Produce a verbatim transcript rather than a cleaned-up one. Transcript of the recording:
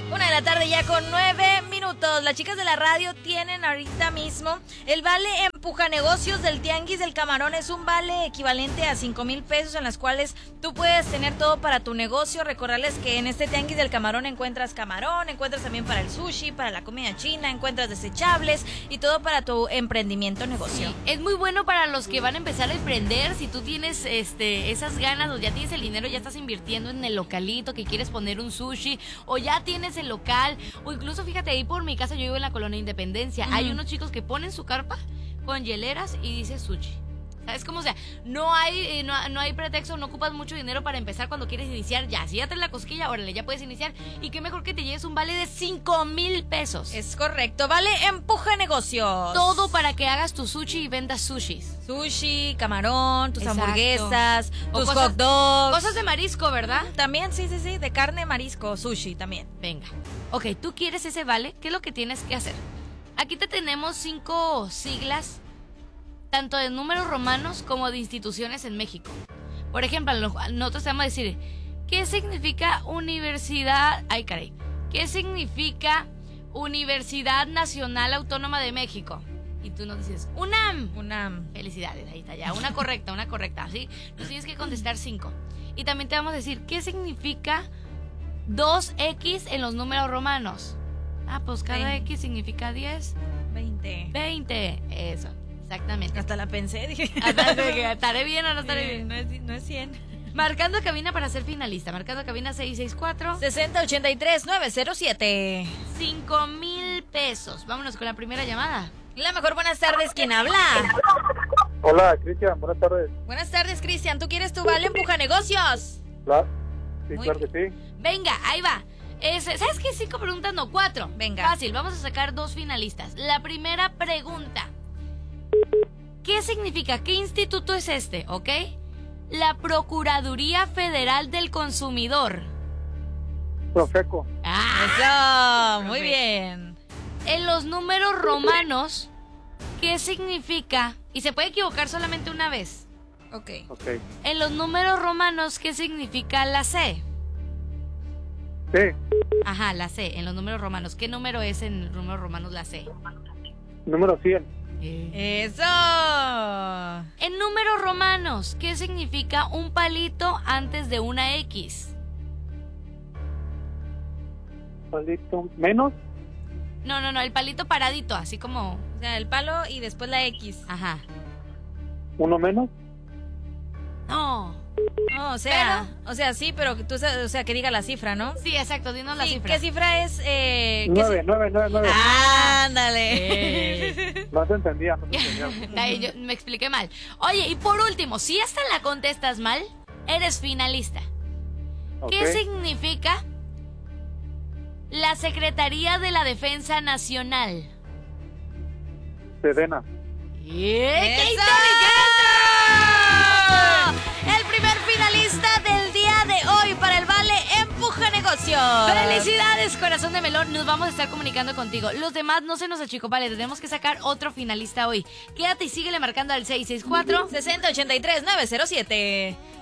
Una de la tarde ya con nueve minutos. Las chicas de la radio tienen ahorita mismo el vale Empuja Negocios del Tianguis del Camarón. Es un vale equivalente a cinco mil pesos en las cuales tú puedes tener todo para tu negocio. Recordarles que en este Tianguis del Camarón encuentras camarón, encuentras también para el sushi, para la comida china, encuentras desechables y todo para tu emprendimiento negocio. Sí, es muy bueno para los que van a empezar a emprender. Si tú tienes este esas ganas o ya tienes el dinero, ya estás invirtiendo en el localito que quieres poner un sushi o ya tienes el local, o incluso fíjate, ahí por mi casa, yo vivo en la colonia Independencia, uh-huh. Hay unos chicos que ponen su carpa con hieleras y dice sushi. ¿Sabes cómo? O sea, no hay, no, no hay pretexto, no ocupas mucho dinero para empezar cuando quieres iniciar. Ya, si ya traes la cosquilla, órale, ya puedes iniciar. Y qué mejor que te lleves un vale de cinco mil pesos. Es correcto, vale Empuja Negocios. Todo para que hagas tu sushi y vendas sushis. Sushi, camarón, tus Exacto. hamburguesas, o tus cosas, hot dogs. Cosas de marisco, ¿verdad? También, sí, sí, sí, de carne, marisco, sushi también. Venga. Ok, tú quieres ese vale, ¿qué es lo que tienes que hacer? Aquí te tenemos cinco siglas, tanto de números romanos como de instituciones en México. Por ejemplo, nosotros te vamos a decir, ¿qué significa universidad? Ay, caray. ¿Qué significa Universidad Nacional Autónoma de México? Y tú nos dices, UNAM. UNAM. Felicidades, ahí está ya. Una correcta, una correcta, ¿sí? Nos tienes que contestar cinco. Y también te vamos a decir, ¿qué significa dos equis en los números romanos? Ah, pues cada veinte. X significa diez. veinte. veinte, eso. Exactamente. Hasta la pensé, dije. Hasta que estaré bien o no estaré Sí, bien. No es, no es cien. Marcando cabina para ser finalista. Marcando cabina seis seis cuatro, sesenta ochenta y tres, nueve cero siete. cinco mil pesos. Vámonos con la primera llamada. La mejor, buenas tardes, ¿quién habla? Hola, Cristian, buenas tardes. Buenas tardes, Cristian. ¿Tú quieres tu vale Empuja Negocios? Claro, sí, Muy claro que sí. Venga, ahí va. Es, ¿Sabes qué? Cinco preguntas, no, cuatro. Venga. Fácil, vamos a sacar dos finalistas. La primera pregunta. ¿Qué significa? ¿Qué instituto es este? ¿Ok? La Procuraduría Federal del Consumidor. Profeco. ¡Ah! Eso, muy bien. En los números romanos, ¿qué significa? Y se puede equivocar solamente una vez. Ok. Ok. En los números romanos, ¿qué significa la C? Sí. Ajá, la C, en los números romanos. ¿Qué número es en los números romanos la C? Número cien. Eso. En números romanos, ¿qué significa un palito antes de una X? Palito. ¿Menos? No, no, no, el palito paradito, así como... O sea, el palo y después la X. Ajá. ¿Uno menos? No. No, o sea, o sea, sí, pero tú, o sea, que diga la cifra, ¿no? Sí, exacto, dinos la Sí, cifra. ¿qué cifra es? Eh, ¿qué Nueve, ci- nueve, nueve, nueve. Ándale. No se entendía, no se entendía. Ay, yo me expliqué mal. Oye, y por último, si esta la contestas mal, eres finalista. ¿Qué Ok. significa la Secretaría de la Defensa Nacional? Sedena. ¡Eh, ¡Qué ¡Eso! inteligente! El primer finalista del día de hoy para el vale Empuja Negocios. ¡Felicidades, corazón de melón! Nos vamos a estar comunicando contigo. Los demás no se nos achicopalen. Tenemos que sacar otro finalista hoy. Quédate y síguele marcando al seis seis cuatro, sesenta ochenta y tres, nueve cero siete.